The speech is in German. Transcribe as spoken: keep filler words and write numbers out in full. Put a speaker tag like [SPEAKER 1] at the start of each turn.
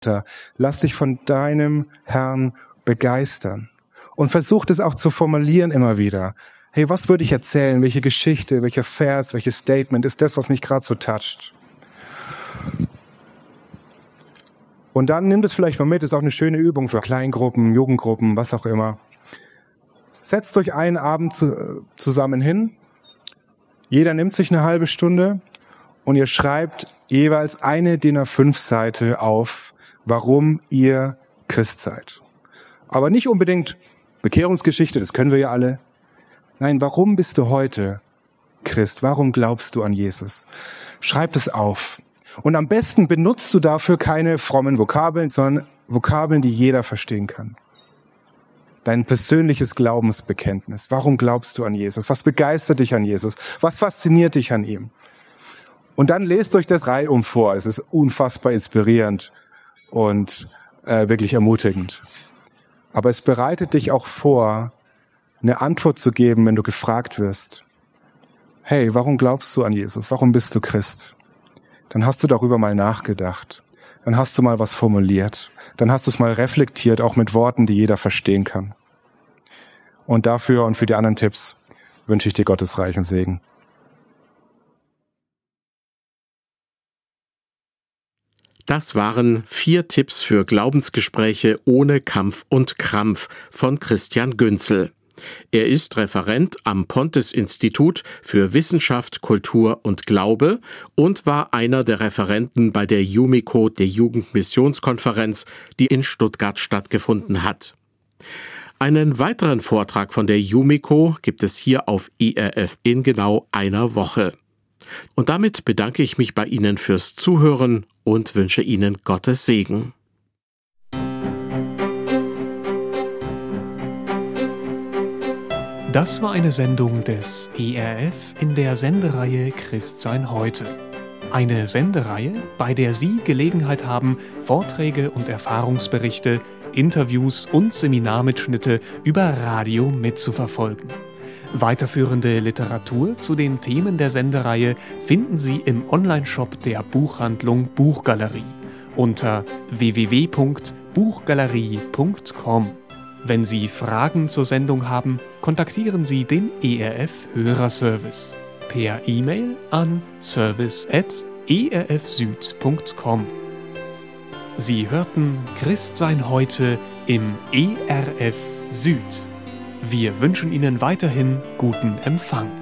[SPEAKER 1] Lass dich von deinem Herrn begeistern. Und versuch das auch zu formulieren immer wieder. Hey, was würde ich erzählen? Welche Geschichte, welcher Vers, welches Statement ist das, was mich gerade so toucht? Und dann nimm das vielleicht mal mit. Das ist auch eine schöne Übung für Kleingruppen, Jugendgruppen, was auch immer. Setzt euch einen Abend zu, zusammen hin. Jeder nimmt sich eine halbe Stunde und ihr schreibt jeweils eine D I N A fünf Seite auf, warum ihr Christ seid. Aber nicht unbedingt Bekehrungsgeschichte, das können wir ja alle. Nein, warum bist du heute Christ? Warum glaubst du an Jesus? Schreib es auf. Und am besten benutzt du dafür keine frommen Vokabeln, sondern Vokabeln, die jeder verstehen kann. Dein persönliches Glaubensbekenntnis. Warum glaubst du an Jesus? Was begeistert dich an Jesus? Was fasziniert dich an ihm? Und dann lest euch das reihum vor. Es ist unfassbar inspirierend und äh, wirklich ermutigend. Aber es bereitet dich auch vor, eine Antwort zu geben, wenn du gefragt wirst. Hey, warum glaubst du an Jesus? Warum bist du Christ? Dann hast du darüber mal nachgedacht. Dann hast du mal was formuliert. Dann hast du es mal reflektiert, auch mit Worten, die jeder verstehen kann. Und dafür und für die anderen Tipps wünsche ich dir Gottes reichen Segen.
[SPEAKER 2] Das waren vier Tipps für Glaubensgespräche ohne Kampf und Krampf von Christian Günzel. Er ist Referent am Pontes-Institut für Wissenschaft, Kultur und Glaube und war einer der Referenten bei der Jumiko, der Jugendmissionskonferenz, die in Stuttgart stattgefunden hat. Einen weiteren Vortrag von der Jumiko gibt es hier auf E R F in genau einer Woche. Und damit bedanke ich mich bei Ihnen fürs Zuhören und wünsche Ihnen Gottes Segen.
[SPEAKER 3] Das war eine Sendung des E R F in der Sendereihe Christsein heute. Eine Sendereihe, bei der Sie Gelegenheit haben, Vorträge und Erfahrungsberichte, Interviews und Seminarmitschnitte über Radio mitzuverfolgen. Weiterführende Literatur zu den Themen der Sendereihe finden Sie im Onlineshop der Buchhandlung Buchgalerie unter w w w punkt buchgalerie punkt com. Wenn Sie Fragen zur Sendung haben, kontaktieren Sie den E R F Hörerservice per E-Mail an service at e r f süd punkt com. Sie hörten Christsein heute im E R F Süd. Wir wünschen Ihnen weiterhin guten Empfang.